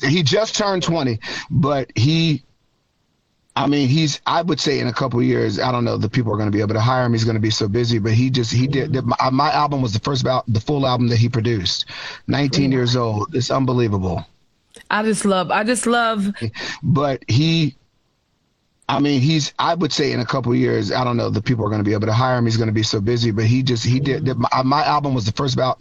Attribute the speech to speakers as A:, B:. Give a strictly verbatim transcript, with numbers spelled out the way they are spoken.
A: he's he just turned twenty, but he. I mean, he's. I would say in a couple of years, I don't know, the people are going to be able to hire him. He's going to be so busy, but he just he did. did my, my album was the first out, the full album that he produced. nineteen years old. It's unbelievable.
B: I just love. I just love.
A: But he. I mean, he's. I would say in a couple of years, I don't know, the people are going to be able to hire him. He's going to be so busy, but he just he did. did my, my album was the first out.